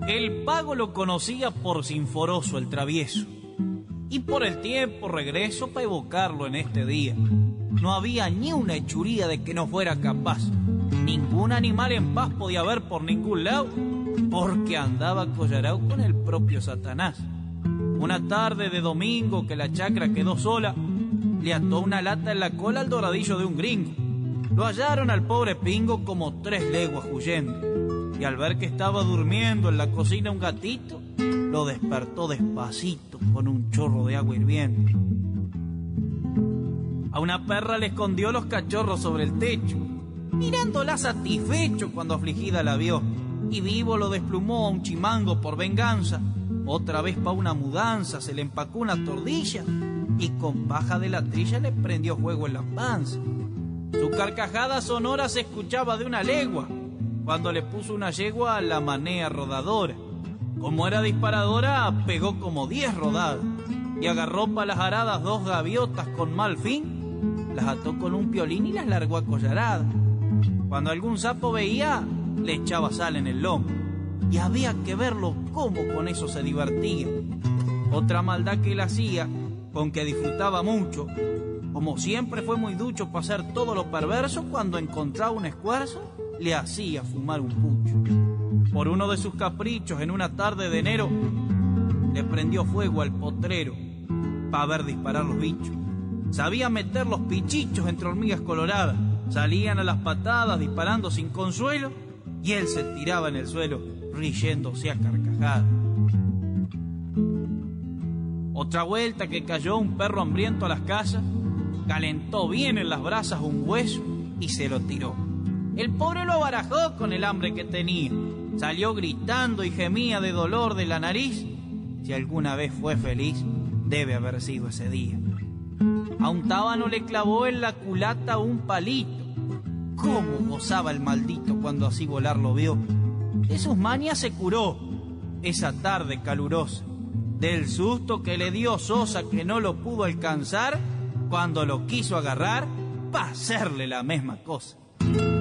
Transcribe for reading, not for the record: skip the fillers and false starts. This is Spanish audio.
El pago lo conocía por Sinforoso el travieso, y por el tiempo regreso para evocarlo en este día. No había ni una hechuría de que no fuera capaz. Ningún animal en paz podía ver por ningún lado, porque andaba collarao con el propio Satanás. Una tarde de domingo que la chacra quedó sola, le ató una lata en la cola al doradillo de un gringo. Lo hallaron al pobre pingo como 3 leguas huyendo, y al ver que estaba durmiendo en la cocina un gatito, lo despertó despacito con un chorro de agua hirviendo. A una perra le escondió los cachorros sobre el techo, mirándola satisfecho cuando afligida la vio, y vivo lo desplumó a un chimango por venganza. Otra vez pa' una mudanza se le empacó una tordilla, y con paja de la trilla le prendió fuego en la panza. Su carcajada sonora se escuchaba de una legua, cuando le puso una yegua a la manea rodadora. Como era disparadora, pegó como 10 rodadas, y agarró pa' las aradas 2 gaviotas con mal fin, las ató con un piolín y las largó a collarada. Cuando algún sapo veía, le echaba sal en el lomo, y había que verlo cómo con eso se divertía. Otra maldad que él hacía, con que disfrutaba mucho, como siempre fue muy ducho para hacer todo lo perverso, cuando encontraba un esfuerzo, le hacía fumar un pucho. Por uno de sus caprichos, en una tarde de enero, le prendió fuego al potrero para ver disparar los bichos. Sabía meter los pichichos entre hormigas coloradas, salían a las patadas disparando sin consuelo, y él se tiraba en el suelo riéndose a carcajadas. Otra vuelta que cayó un perro hambriento a las casas, calentó bien en las brasas un hueso y se lo tiró. El pobre lo abarajó con el hambre que tenía, salió gritando y gemía de dolor de la nariz. Si alguna vez fue feliz, debe haber sido ese día. A un tábano le clavó en la culata un palito. Cómo gozaba el maldito cuando así volar lo vio. De sus mañas se curó esa tarde calurosa, del susto que le dio Sosa, que no lo pudo alcanzar cuando lo quiso agarrar para hacerle la misma cosa.